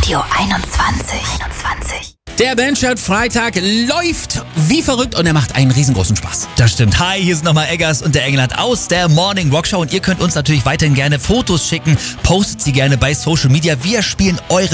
Radio 21. Der Bandchat Freitag läuft wie verrückt und er macht einen riesengroßen Spaß. Das stimmt. Hi, hier ist nochmal Eggers und der Engelhardt aus der Morning Rock Show und ihr könnt uns natürlich weiterhin gerne Fotos schicken. Postet sie gerne bei Social Media. Wir spielen eure